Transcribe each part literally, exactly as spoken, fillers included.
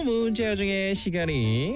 문자중의 시간이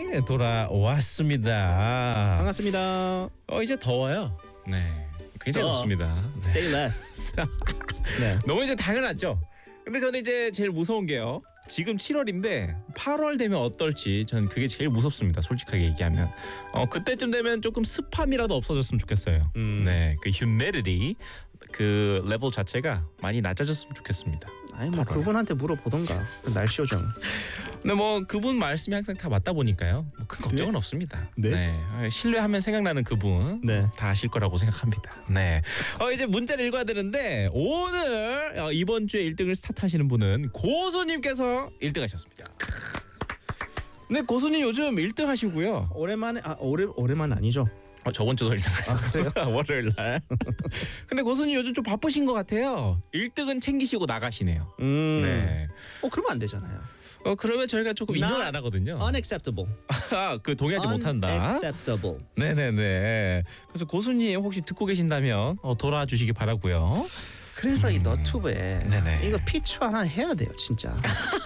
돌아왔습니다. 반갑습니다. 어 이제 더워요. 네, 굉장히 더워. 덥습니다. 네. Say less. 네. 너무 이제 당연하죠. 근데 저는 이제 제일 무서운 게요. 지금 칠월인데 팔월 되면 어떨지 전 그게 제일 무섭습니다. 솔직하게 얘기하면 어 그때쯤 되면 조금 습함이라도 없어졌으면 좋겠어요. 음. 네, 그 humidity 그 레벨 자체가 많이 낮아졌으면 좋겠습니다. 아니 뭐 팔월에. 그분한테 물어보던가. 그 날씨 요정. 근데 뭐 그분 말씀이 항상 다 맞다 보니까요. 뭐 큰 걱정은 네? 없습니다. 네? 신뢰하면 생각나는 그분 네. 다 아실 거라고 생각합니다. 네. 어 이제 문자를 읽어야 되는데 오늘 어, 이번 주에 일 등을 스타트하시는 분은 고수님께서 일 등 하셨습니다. 네, 고수님 요즘 일 등 하시고요. 오랜만에 아 오래 오랜만 아니죠? 어, 저번 주도 일 등 하셨어요. 월요일 날. 근데 고수님 요즘 좀 바쁘신 것 같아요. 일 등은 챙기시고 나가시네요. 음. 네. 어 그러면 안 되잖아요. 어 그러면 저희가 조금 인정을 Not 안 하거든요. Unacceptable. 아, 그 동의하지 못한다. Unacceptable. 네네네. 그래서 고수님 혹시 듣고 계신다면 어, 돌아주시기 바라고요. 그래서 이 음. 너튜브에 네네. 이거 피처 하나 해야 돼요, 진짜.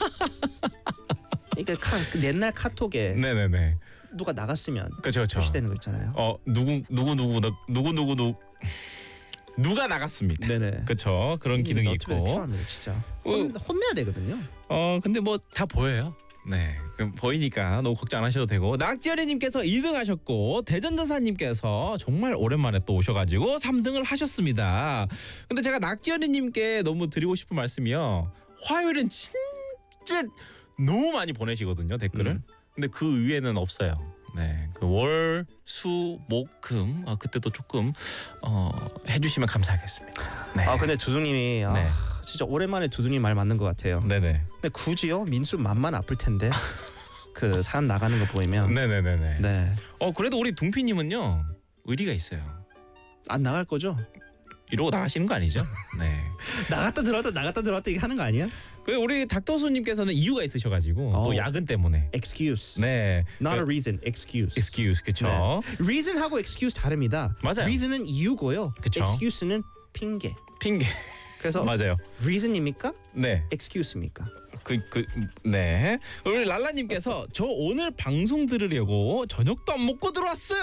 이게 카, 그 옛날 카톡에 네네네. 누가 나갔으면 그렇죠, 그렇죠. 표시되는 거 있잖아요. 어 누구 누구 누구 너- 누구 누구 누구 누가 나갔습니다. 네네. 그렇죠. 그런 이 기능이 너튜브에 있고. 필요합니다, 진짜. 혼, 혼내야 되거든요. 어 근데 뭐 다 보여요. 네, 그럼 보이니까 너무 걱정 안 하셔도 되고. 낙지연이님께서 이 등 하셨고 대전전사님께서 정말 오랜만에 또 오셔가지고 삼 등을 하셨습니다. 근데 제가 낙지연이님께 너무 드리고 싶은 말씀이요. 화요일은 진짜 너무 많이 보내시거든요, 댓글을. 음. 근데 그 위에는 없어요. 네, 그 월, 수, 목, 금 어, 그때도 조금 어, 해주시면 감사하겠습니다. 네. 아 근데 두둥님이 아, 네. 진짜 오랜만에 두둥님 말 맞는 것 같아요. 네네. 근데 굳이요? 민수 맘만 아플 텐데 그 사람 나가는 거 보이면 네네네네. 네. 어 그래도 우리 둥피님은요 의리가 있어요. 안 나갈 거죠? 이러고 나가시는 거 아니죠? 네. 나갔다 들어왔다 나갔다 들어왔다 이게 하는 거 아니야? 그 우리 닥터수님께서는 이유가 있으셔가지고 어. 또 야근 때문에. Excuse. 네. Not a 그, reason. Excuse. excuse 그쵸? 네. Reason하고 excuse 다릅니다. 맞아요. Reason은 이유고요. 그쵸. Excuse는 핑계. 핑계. 그래서 맞아요. reason입니까? 네. Excuse입니까? 그 그 네. 우리 랄라님께서 저 오늘 방송 들으려고 저녁도 안 먹고 들어왔어요.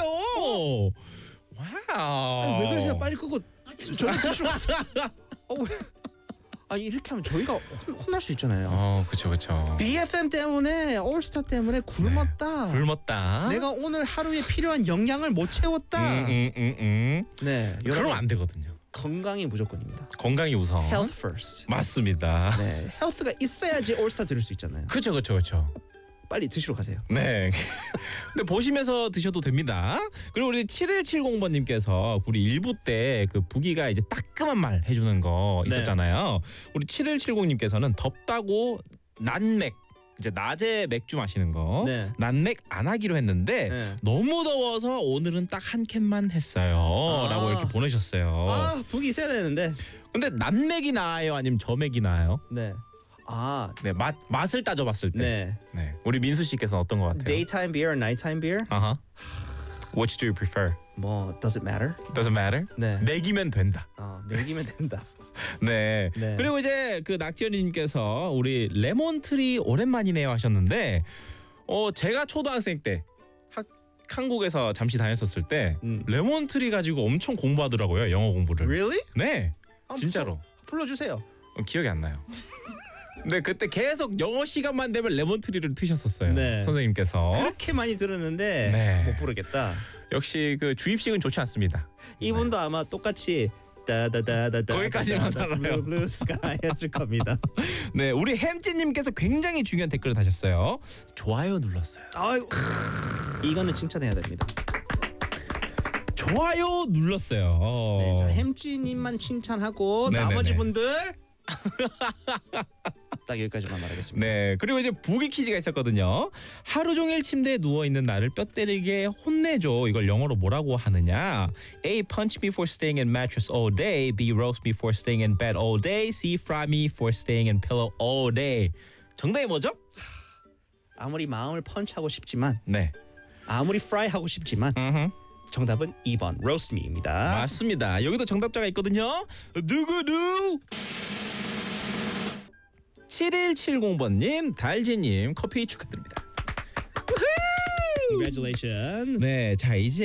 와우. 아니, 왜 그러세요? 빨리 끄고 저녁 드시러 가세요. 어, 왜? 아 이렇게 하면 저희가 혼, 혼날 수 있잖아요. 어 그쵸 그쵸. 비에프엠 때문에 올스타 때문에 굶었다. 굶었다. 내가 오늘 하루에 필요한 영양을 못 채웠다. 응응응 음, 음, 음. 네, 그러면 여러분 안 되거든요. 건강이 무조건입니다. 건강이 우선. Health first. 맞습니다. 네, 헬스가 있어야지 올스타 들을 수 있잖아요. 그쵸 그쵸 그쵸. 빨리 드시러 가세요. 네. 근데 보시면서 드셔도 됩니다. 그리고 우리 칠일칠공 번님께서 우리 일부 때 그 부기가 이제 따끔한 말 해주는 거 네. 있었잖아요. 우리 칠일칠공님께서는 덥다고 난맥 이제 낮에 맥주 마시는 거 네. 난맥 안 하기로 했는데 네. 너무 더워서 오늘은 딱 한 캔만 했어요. 아. 라고 이렇게 보내셨어요. 아, 북이 있어야 되는데. 근데 난맥이 나아요? 아니면 저맥이 나아요? 네. 아, 네, 맛, 맛을 따져봤을 때. 네. 네. 우리 민수 씨께서는 어떤 것 같아요? Daytime beer, nighttime beer? Uh-huh. Which do you prefer? 뭐 does it matter? Doesn't matter. 네. 맥이면 된다. 아, 먹이면 된다. 네. 네. 그리고 이제 그 낙지연님께서 우리 레몬트리 오랜만이네요 하셨는데, 어 제가 초등학생 때 학 한국에서 잠시 다녔었을 때 음. 레몬트리 가지고 엄청 공부하더라고요, 영어 공부를. Really? 네, 아, 진짜로. 불러 주세요. 어, 기억이 안 나요. 근데 그때 계속 영어 시간만 되면 레몬트리를 트셨었어요. 네. 선생님께서. 그렇게 많이 들었는데 네. 못 부르겠다. 역시 그 주입식은 좋지 않습니다. 이분도 아마 똑같이 다다다다다 거기까지만 알아요. 블루 블루 스카이 했을 겁니다. 네, 우리 햄찌님께서 굉장히 중요한 댓글을 다셨어요. 좋아요 눌렀어요. 아이고 이거는 칭찬해야 됩니다. 좋아요 눌렀어요. 네, 자 햄찌님만 칭찬하고 네네네. 나머지 분들 딱 여기까지만 말하겠습니다. 네, 그리고 이제 부기 퀴즈가 있었거든요. 하루 종일 침대에 누워 있는 나를 뼈 때리게 혼내줘. 이걸 영어로 뭐라고 하느냐? A. Punch me for staying in mattress all day. B. Roast me for staying in bed all day. C. Fry me for staying in pillow all day. 정답이 뭐죠? 아무리 마음을 펀치하고 싶지만 네, 아무리 프라이 하고 싶지만 음흠. 정답은 이 번 roast me입니다. 맞습니다. 여기도 정답자가 있거든요. 누구누? 칠일칠공 번님, 달지님 커피 축하드립니다. Congratulations. 네, 자 이제